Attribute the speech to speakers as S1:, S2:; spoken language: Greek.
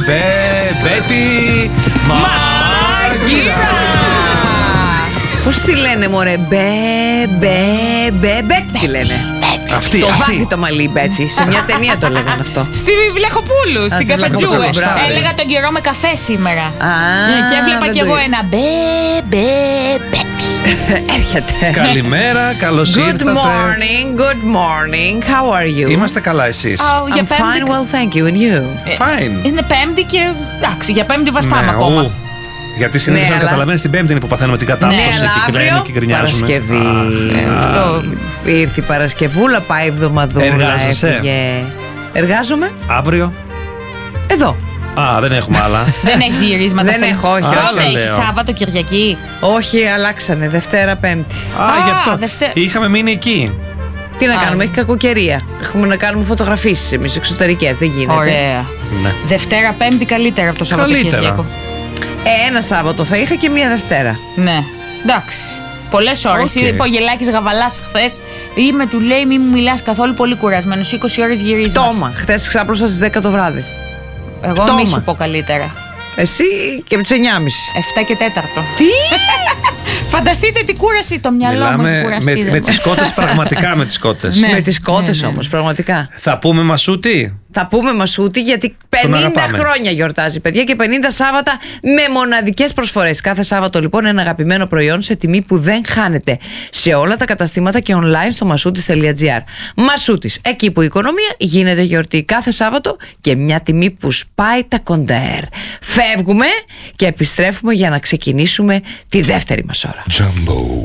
S1: Μπέτη Μαγκύρα.
S2: Πώς τη λένε μωρέ? Μπέτη τη λένε.
S1: Αυτή,
S2: το
S1: αυτή.
S2: βάζει το μαλλί η Μπέτη. Σε μια ταινία το λέγανε αυτό.
S3: Στη Βλαχοπούλου, στην καφετζού. Έλεγα τον καιρό με καφέ σήμερα. Και έβλεπα κι εγώ ένα Μπέτη.
S2: Έρχεται.
S1: Καλημέρα, καλώς ήρθατε.
S2: Good morning. How are you?
S1: Είμαστε καλά, εσείς?
S2: I'm fine, well thank you. And you?
S1: Fine.
S3: Είναι Πέμπτη και εντάξει, για Πέμπτη βαστάμε ακόμα.
S1: Γιατί συνήθως να καταλαβαίνεις την Πέμπτη είναι που παθαίνουμε την κατάπτωση και κλαίνουμε και γκρινιάζουμε.
S2: Παρασκευή. Αυτό ήρθε η Παρασκευούλα, πάει η εβδομαδούλα.
S1: Εργάζεσαι?
S2: Εργάζομαι.
S1: Αύριο?
S2: Εδώ.
S1: Α, δεν έχουμε άλλα.
S3: Δεν έχεις γυρίσματα?
S2: Δεν έχω, όχι.
S3: Πότε έχεις, Σάββατο, Κυριακή?
S2: Όχι, αλλάξανε. Δευτέρα, Πέμπτη.
S1: Γι' αυτό. Είχαμε μείνει εκεί.
S2: Τι να κάνουμε, έχει κακοκαιρία. Έχουμε να κάνουμε φωτογραφίσεις εμείς εξωτερικές, δεν γίνεται.
S3: Ωραία.
S1: Ναι.
S3: Δευτέρα, Πέμπτη καλύτερα από το Σαββατοκύριακο.
S2: Ένα Σάββατο θα είχα και μία Δευτέρα.
S3: Ναι. Εντάξει. Πολλές ώρες.
S1: Okay.
S3: Είπε ο Γελάκης Γαβαλάς χθες. Του λέει μη μου μιλάς καθόλου, πολύ κουρασμένος. 20 ώρες γυρίσμα.
S2: Τόμα. Χθες ξάπλωσα στις 10 το βράδυ.
S3: Εγώ μη σου πω καλύτερα.
S2: Εσύ και από τις 9.30.
S3: 7 και 4.
S2: Τι?
S3: Φανταστείτε τι κούραση το μυαλό μου έχει κουραστεί.
S1: Με τις κότες, πραγματικά με τις κότες.
S2: Ναι, με τις κότες όμως, πραγματικά.
S1: Θα πούμε Μασούτη.
S2: Θα πούμε Μασούτη γιατί 50 χρόνια γιορτάζει, παιδιά, και 50 Σάββατα με μοναδικές προσφορές. Κάθε Σάββατο λοιπόν ένα αγαπημένο προϊόν σε τιμή που δεν χάνεται σε όλα τα καταστήματα και online στο masoutis.gr. Μασούτης, εκεί που η οικονομία γίνεται γιορτή. Κάθε Σάββατο και μια τιμή που σπάει τα κοντέρ. Φεύγουμε και επιστρέφουμε για να ξεκινήσουμε τη δεύτερη μας ώρα.
S4: Jumbo.